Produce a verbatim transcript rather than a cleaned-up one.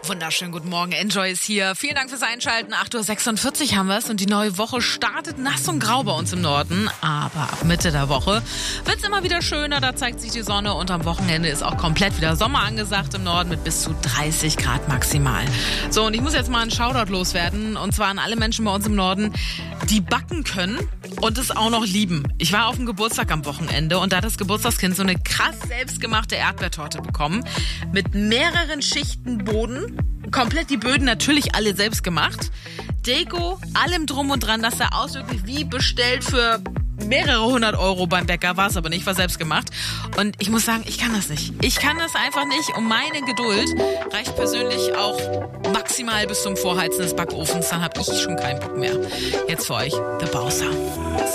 Wunderschönen guten Morgen, Enjoy ist hier. Vielen Dank fürs Einschalten. acht Uhr sechsundvierzig haben wir es und die neue Woche startet nass und grau bei uns im Norden. Aber ab Mitte der Woche wird es immer wieder schöner, da zeigt sich die Sonne und am Wochenende ist auch komplett wieder Sommer angesagt im Norden mit bis zu dreißig Grad maximal. So, und ich muss jetzt mal einen Shoutout loswerden und zwar an alle Menschen bei uns im Norden, die backen können und es auch noch lieben. Ich war auf dem Geburtstag am Wochenende und da hat das Geburtstagskind so eine krass selbstgemachte Erdbeertorte bekommen mit mehreren Schichten Boden. Komplett die Böden natürlich alle selbst gemacht. Deko, allem drum und dran, das sah aus wirklich wie bestellt für mehrere hundert Euro beim Bäcker, war es aber nicht, war selbst gemacht. Und ich muss sagen, ich kann das nicht. Ich kann das einfach nicht und meine Geduld reicht persönlich auch maximal bis zum Vorheizen des Backofens, dann habe ich schon keinen Bock mehr. Jetzt für euch, The Bowser.